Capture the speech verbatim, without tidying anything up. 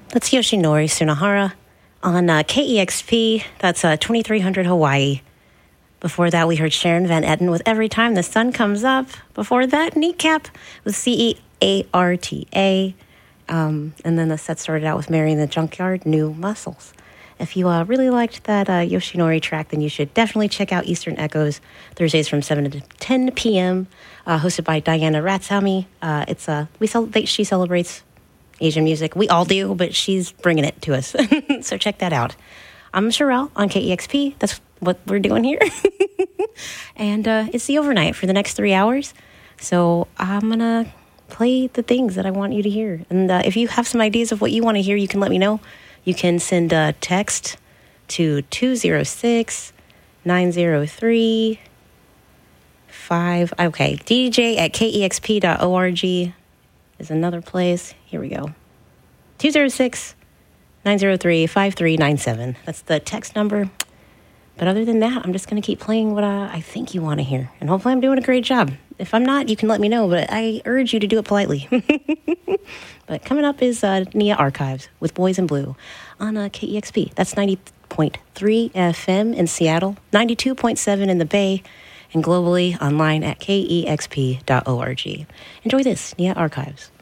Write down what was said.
That's Yoshinori Sunahara on uh, K E X P. That's uh, twenty-three hundred Hawaii. Before that, we heard Sharon Van Etten with Every Time the Sun Comes Up. Before that, Kneecap with C E A R T A. Um, and then the set started out with Mary in the Junkyard, New Muscles. If you uh, really liked that uh, Yoshinori track, then you should definitely check out Eastern Echoes, Thursdays from seven to ten p.m., uh, hosted by Diana Ratsami. Uh, it's uh, we cel- they, She celebrates Asian music. We all do, but she's bringing it to us. So check that out. I'm Sherelle on K E X P. That's what we're doing here. And uh, it's the overnight for the next three hours. So I'm going to play the things that I want you to hear. And uh, if you have some ideas of what you want to hear, you can let me know. You can send a text to two zero six, nine zero three, five. Okay, D J at K E X P dot org is another place. Here we go. two zero six, nine zero three, five three nine seven. That's the text number. But other than that, I'm just going to keep playing what uh, I think you want to hear. And hopefully I'm doing a great job. If I'm not, you can let me know, but I urge you to do it politely. But coming up is uh, Nia Archives with Boys in Blue on uh, K E X P. That's ninety point three F M in Seattle, ninety-two point seven in the Bay, and globally online at K E X P dot org. Enjoy this, Nia Archives.